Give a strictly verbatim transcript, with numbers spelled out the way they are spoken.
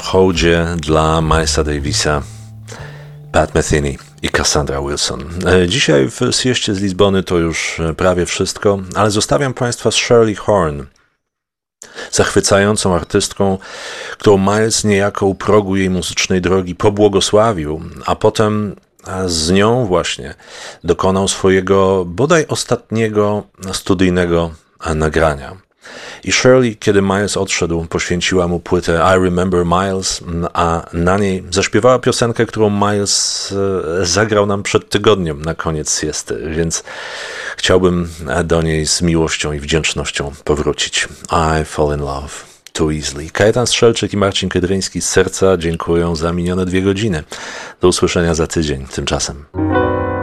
hołdzie dla Milesa Davisa, Pat Metheny i Cassandra Wilson. Dzisiaj w Sieście z Lizbony to już prawie wszystko, ale zostawiam Państwa z Shirley Horn, zachwycającą artystką, którą Miles niejako u progu jej muzycznej drogi pobłogosławił, a potem z nią właśnie dokonał swojego bodaj ostatniego studyjnego nagrania. I Shirley, kiedy Miles odszedł, poświęciła mu płytę I Remember Miles, a na niej zaśpiewała piosenkę, którą Miles zagrał nam przed tygodniem na koniec siesty, więc chciałbym do niej z miłością i wdzięcznością powrócić. I Fall in Love Too Easily. Kajetan Strzelczyk i Marcin Kydryński z serca dziękuję za minione dwie godziny. Do usłyszenia za tydzień. Tymczasem.